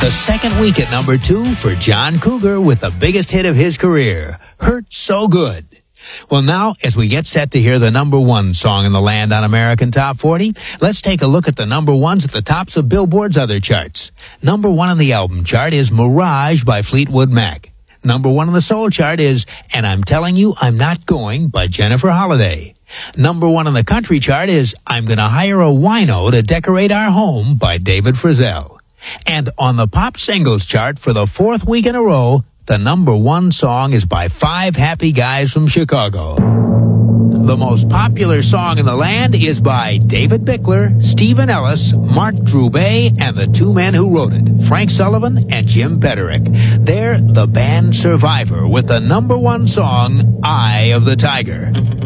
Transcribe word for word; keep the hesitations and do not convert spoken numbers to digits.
The second week at number two for John Cougar with the biggest hit of his career, Hurt So Good. Well, now, as we get set to hear the number one song in the land on American Top forty, let's take a look at the number ones at the tops of Billboard's other charts. Number one on the album chart is Mirage by Fleetwood Mac. Number one on the soul chart is And I'm Telling You I'm Not Going by Jennifer Holliday. Number one on the country chart is I'm Gonna Hire a Wino to Decorate Our Home by David Frizzell. And on the pop singles chart for the fourth week in a row, the number one song is by Five Happy Guys from Chicago. The most popular song in the land is by David Bickler, Stephen Ellis, Mark Droubet, and the two men who wrote it, Frank Sullivan and Jim Pederick. They're the band Survivor with the number one song, Eye of the Tiger.